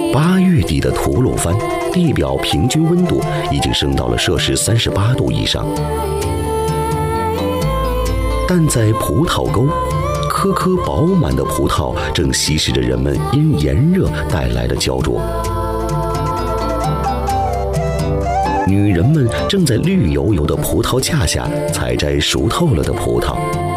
8月底的吐鲁番，地表平均温度已经升到了摄氏38度以上。但在葡萄沟，颗颗饱满的葡萄正吸食着人们因炎热带来的焦灼。女人们正在绿油油的葡萄架下采摘熟透了的葡萄。